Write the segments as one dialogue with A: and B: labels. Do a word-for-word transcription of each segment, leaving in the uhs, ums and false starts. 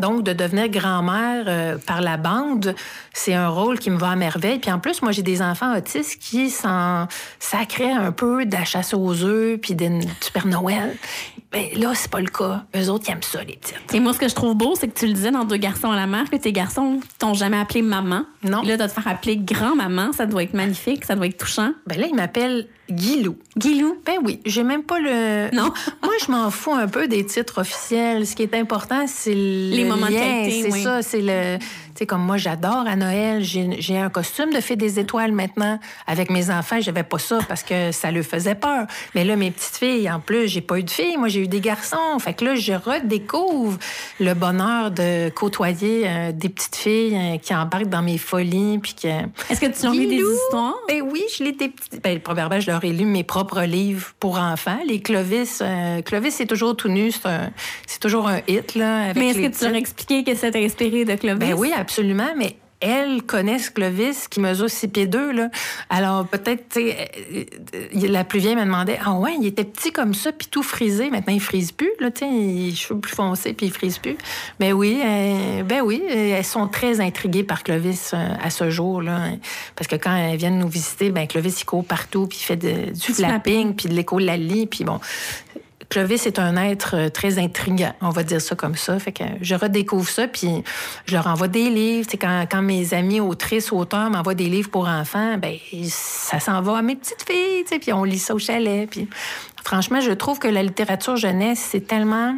A: Donc, de devenir grand-mère euh, par la bande, c'est un rôle qui me va à merveille. Puis en plus, moi, j'ai des enfants autistes qui s'en sacraient un peu de la chasse aux œufs puis du Père Noël. Bien, là, c'est pas le cas. Eux autres, ils aiment ça, les petites.
B: Et moi, ce que je trouve beau, c'est que tu le disais dans Deux garçons à la mer, que tes garçons t'ont jamais appelé maman.
A: Non.
B: Et là, de te faire appeler grand-maman, ça doit être magnifique, ça doit être touchant.
A: Ben là, ils m'appellent Guilou.
B: Guilou?
A: Ben oui, j'ai même pas le...
B: Non.
A: Moi, je m'en fous un peu des titres officiels. Ce qui est important, c'est le
B: Les moments
A: lien.
B: de qualité,
A: C'est
B: oui.
A: ça, c'est le... Tu sais, comme moi, j'adore à Noël. J'ai, j'ai un costume de fée des étoiles maintenant. Avec mes enfants, j'avais pas ça parce que ça leur faisait peur. Mais là, mes petites filles, en plus, j'ai pas eu de filles. Moi, j'ai eu des garçons. Fait que là, je redécouvre le bonheur de côtoyer euh, des petites filles euh, qui embarquent dans mes folies. Puis que...
B: Est-ce que tu leur lis des
A: Guilou?
B: histoires?
A: Ben oui, je lis des petites... Ben, premièrement, je leur ai lu mes propres livres pour enfants. Les Clovis. Euh, Clovis, c'est toujours tout nu. C'est, un... c'est toujours un hit, là. Avec
B: Mais est-ce
A: les
B: que tu leur as expliqué que c'est inspiré de Clovis?
A: Ben oui, absolument, mais elles connaissent Clovis, qui mesure six pieds deux, là. Alors, peut-être, tu sais, euh, la plus vieille me demandait, ah ouais, il était petit comme ça, puis tout frisé. Maintenant, il frise plus, là, tu sais, les cheveux plus foncés, puis il frise plus. Ben oui, euh, ben oui, elles sont très intriguées par Clovis euh, à ce jour, là. Parce que quand elles viennent nous visiter, ben Clovis, il court partout, puis il fait de, du flapping, puis de l'écho-lalie, puis bon... Clovis est un être très intriguant, on va dire ça comme ça. Fait que je redécouvre ça, puis je leur envoie des livres. T'sais, quand, quand mes amis autrices, auteurs m'envoient des livres pour enfants, ben ça s'en va à mes petites filles, puis on lit ça au chalet. Puis franchement, je trouve que la littérature jeunesse, c'est tellement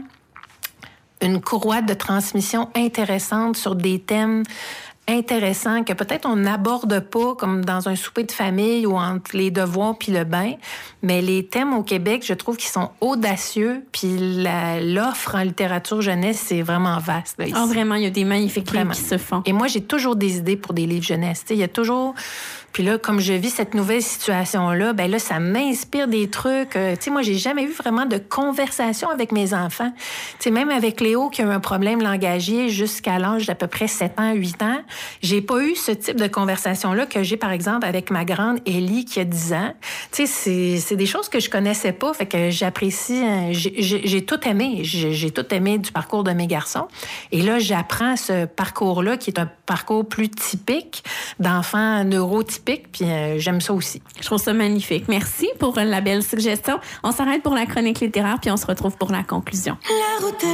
A: une courroie de transmission intéressante sur des thèmes intéressant que peut-être on n'aborde pas comme dans un souper de famille ou entre les devoirs puis le bain, mais les thèmes au Québec, je trouve qu'ils sont audacieux, puis la, l'offre en littérature jeunesse, c'est vraiment vaste. Là, ici.
B: Oh, vraiment, il y a des magnifiques livres qui se font.
A: Et moi, j'ai toujours des idées pour des livres jeunesse. Il y a toujours... Puis là, comme je vis cette nouvelle situation-là, ben là, ça m'inspire des trucs. Euh, tu sais, moi, j'ai jamais eu vraiment de conversation avec mes enfants. Tu sais, même avec Léo, qui a eu un problème langagier jusqu'à l'âge d'à peu près sept ans, huit ans, j'ai pas eu ce type de conversation-là que j'ai, par exemple, avec ma grande Ellie, qui a dix ans. Tu sais, c'est, c'est des choses que je connaissais pas, fait que j'apprécie... euh, J'ai, j'ai, j'ai tout aimé. J'ai, j'ai tout aimé du parcours de mes garçons. Et là, j'apprends ce parcours-là, qui est un parcours plus typique d'enfants neurotypiques. Puis euh, j'aime ça aussi.
B: Je trouve ça magnifique. Merci pour la belle suggestion. On s'arrête pour la chronique littéraire, puis on se retrouve pour la conclusion.
C: La route